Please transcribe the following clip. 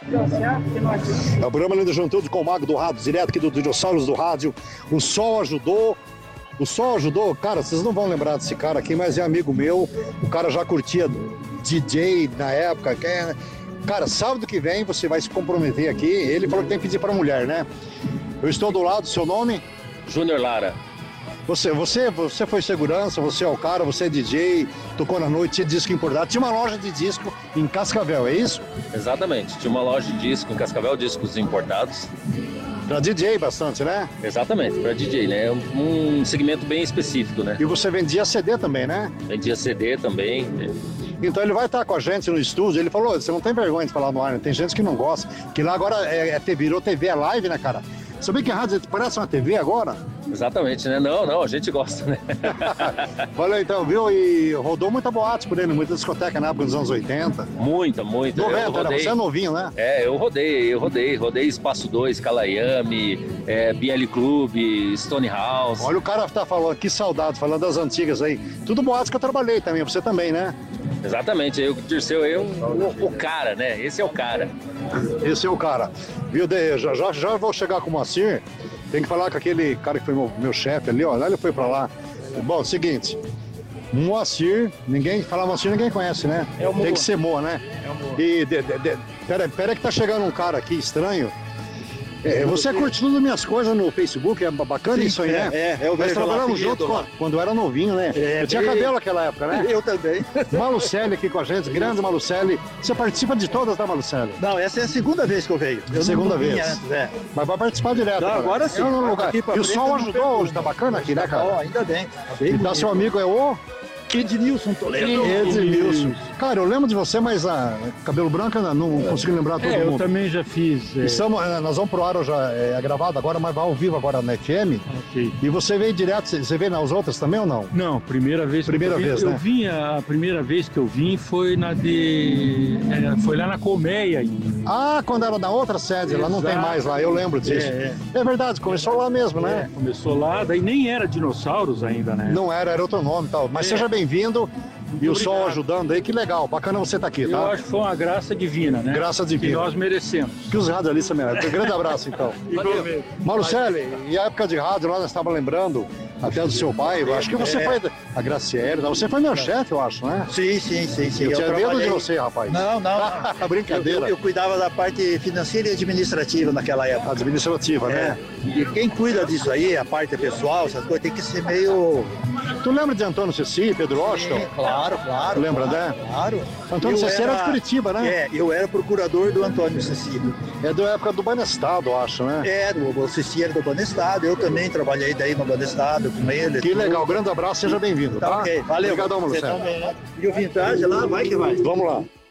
O programa Lenda Juventude com o Mago do Rádio, direto aqui do Dinossauros do Rádio. O Sol ajudou. O Sol ajudou, cara, vocês não vão lembrar desse cara aqui, mas é amigo meu. O cara já curtia DJ na época. Cara, sábado que vem você vai se comprometer aqui. Ele falou que tem que pedir pra mulher, né? Eu estou do lado, seu nome? Júnior Lara. Você foi segurança, você é o cara, você é DJ, tocou na noite, tinha disco importado. Tinha uma loja de disco em Cascavel, é isso? Exatamente, tinha uma loja de disco em Cascavel, discos importados. Pra DJ bastante, né? Exatamente, pra DJ, né? Um segmento bem específico, né? E você vendia CD também, né? Vendia CD também. Então ele vai estar com a gente no estúdio. Ele falou, você não tem vergonha de falar no ar, né? Tem gente que não gosta. Que lá agora virou TV, é live, né, cara? Sabia que a rádio parece uma TV agora? Exatamente, né? Não, a gente gosta, né? Valeu então, viu? E rodou muita boate por ele, muita discoteca na época dos anos 80. Muita. 90, né? Você é novinho, né? Eu rodei Espaço 2, Kalayami, BL Club, Stone House. Olha o cara tá falando, que saudade, falando das antigas aí. Tudo boate que eu trabalhei também, você também, né? Exatamente, Dirceu, o cara, né? Esse é o cara. Esse é o cara. Viu, já vou chegar com o Moacir. Tem que falar com aquele cara que foi meu chefe ali, ó. Ele foi pra lá. Bom, seguinte. Moacir, ninguém conhece, né? Tem que ser Moa, né? É o Moa. E pera que tá chegando um cara aqui estranho. Você curte tudo minhas coisas no Facebook, é bacana. Sim, isso aí, né? Nós trabalhamos juntos quando eu era novinho, né? Eu tinha cabelo naquela época, né? Eu também. Malucelli aqui com a gente, grande Malucelli. Você participa de todas, tá, Malucelli? Não, essa é a segunda vez que eu venho. Segunda vez. Antes, Mas vai participar direto. Não, agora sim. E o sol ajudou hoje, tá bacana aqui, né, cara? Ainda bem. Então seu amigo é o... Ednilson Toledo. Ednilson. Cara, eu lembro de você, mas cabelo branco não consigo lembrar todo mundo. Eu também já fiz. Nós vamos pro ar, já é gravado agora, mas vai ao vivo agora na FM. Okay. E você veio direto, você veio nas outras também ou não? Não, primeira vez. Primeira vez, né? Eu vim, a primeira vez que eu vim foi foi lá na Colmeia. Quando era na outra sede, lá não tem mais lá, eu lembro disso. É verdade, começou lá mesmo, né? Começou lá, daí nem era Dinossauros ainda, né? Não era outro nome e tal. Mas seja bem-vindo. E o sol ajudando aí, que legal, bacana você estar aqui, tá? Eu acho que foi uma graça divina, né? Graça divina. Que nós merecemos. Que os radialistas merecem. Um grande abraço, então. Malucelli, e a época de rádio lá, nós estávamos lembrando até do seu pai, eu acho que você foi a Graciele, você foi meu chefe, eu acho, né? Sim. Eu tinha medo de você, rapaz. Não. Brincadeira. Eu cuidava da parte financeira e administrativa naquela época. Administrativa, né? E quem cuida disso aí, a parte pessoal, essas coisas, tem que ser meio... Tu lembra de Antônio Ceci, Pedro Washington? Claro. Lembra, né? Claro. Antônio Ceci era de Curitiba, né? Eu era procurador do Antônio Ceci. É da época do Banestado, eu acho, né? O Ceci era do Banestado, eu também trabalhei daí no Banestado com ele. Que legal, grande abraço, seja bem-vindo, tá? Ok, valeu. Obrigadão, Marcelo. E o Vintage lá, vai que vai. Vamos lá.